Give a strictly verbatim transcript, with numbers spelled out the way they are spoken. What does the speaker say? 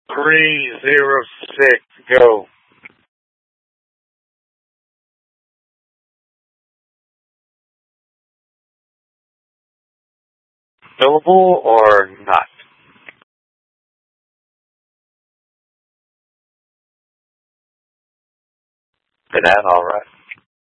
Three, zero, six, go. Billable or not? Good, all right.